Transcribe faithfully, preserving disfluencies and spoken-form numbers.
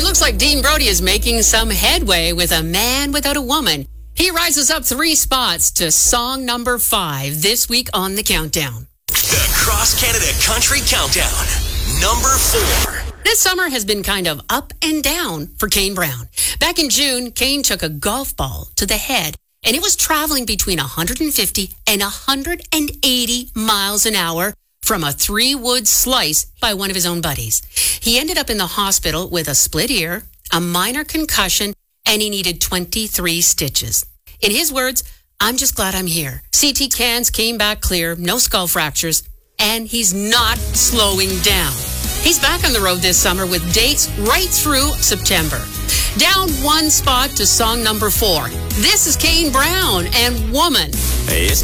It looks like Dean Brody is making some headway with A Man Without a Woman. He rises up three spots to song number five this week on the Countdown. The Cross Canada Country Countdown, number four. This summer has been kind of up and down for Kane Brown. Back in June, Kane took a golf ball to the head, and it was traveling between one hundred fifty and one hundred eighty miles an hour from a three-wood slice by one of his own buddies. He ended up in the hospital with a split ear, a minor concussion, and he needed twenty-three stitches. In his words, "I'm just glad I'm here. C T scans came back clear, no skull fractures, and he's not slowing down." He's back on the road this summer with dates right through September. Down one spot to song number four. This is Kane Brown and Woman. Hey, it's